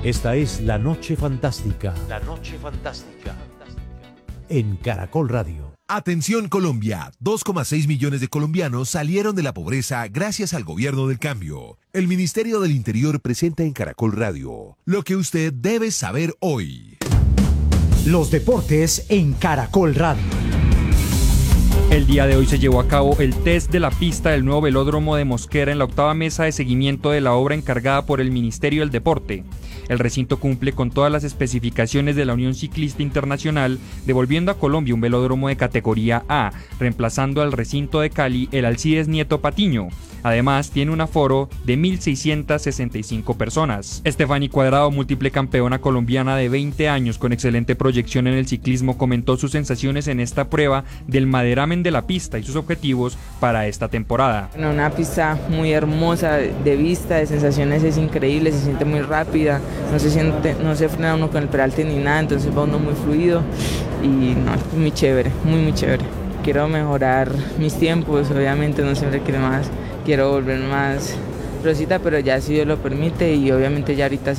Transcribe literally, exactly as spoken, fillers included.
Esta es La Noche Fantástica. La Noche Fantástica. En Caracol Radio. Atención Colombia, dos coma seis millones de colombianos salieron de la pobreza gracias al gobierno del cambio. El Ministerio del Interior presenta en Caracol Radio lo que usted debe saber hoy. Los deportes en Caracol Radio. El día de hoy se llevó a cabo el test de la pista del nuevo velódromo de Mosquera en la octava mesa de seguimiento de la obra encargada por el Ministerio del Deporte. El recinto cumple con todas las especificaciones de la Unión Ciclista Internacional, devolviendo a Colombia un velódromo de categoría A, reemplazando al recinto de Cali, el Alcides Nieto Patiño. Además, tiene un aforo de mil seiscientas sesenta y cinco personas. Estefany Cuadrado, múltiple campeona colombiana de veinte años con excelente proyección en el ciclismo, comentó sus sensaciones en esta prueba del maderamen de la pista y sus objetivos para esta temporada. Bueno, una pista muy hermosa de vista, de sensaciones, es increíble, se siente muy rápida, no se siente, no se frena uno con el peralte ni nada, entonces va uno muy fluido y no, es muy chévere, muy muy chévere. Quiero mejorar mis tiempos, obviamente no siempre quiero más, quiero volver más rosita, pero ya si Dios lo permite y obviamente ya ahorita